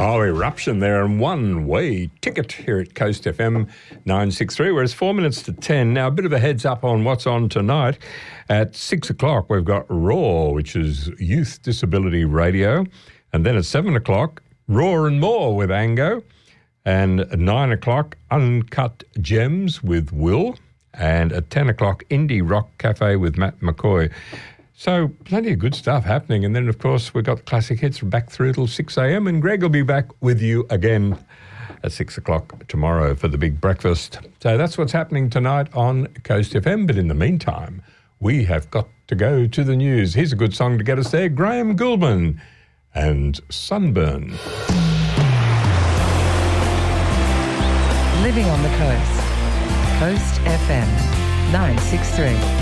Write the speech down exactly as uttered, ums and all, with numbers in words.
Oh, Eruption there, and one-way ticket here at Coast F M nine sixty-three, where it's four minutes to ten. Now, a bit of a heads up on what's on tonight. At six o'clock, we've got Raw, which is Youth Disability Radio. And then at seven o'clock, Raw and More with Ango. And at nine o'clock, Uncut Gems with Will. And at ten o'clock, Indie Rock Cafe with Matt McCoy. So plenty of good stuff happening. And then, of course, we've got classic hits back through till six a.m. And Greg will be back with you again at six o'clock tomorrow for the big breakfast. So that's what's happening tonight on Coast F M. But in the meantime, we have got to go to the news. Here's a good song to get us there. Graham Gouldman and Sunburn. Living on the Coast. Coast F M nine sixty-three.